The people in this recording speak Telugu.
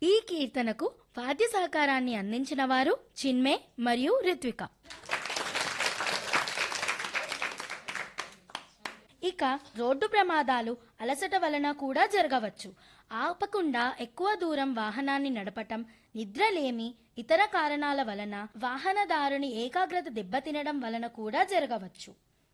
ఈ కీర్తనకు వాద్య సహకారాన్ని అందించిన వారు చిన్మే మరియు రిత్విక. ఇక రోడ్డు ప్రమాదాలు అలసట వలన కూడా జరగవచ్చు. ఆపకుండా ఎక్కువ దూరం వాహనాన్ని నడపటం, నిద్రలేమి, ఇతర కారణాల వలన వాహనదారుని ఏకాగ్రత దెబ్బతినడం వలన కూడా జరగవచ్చు.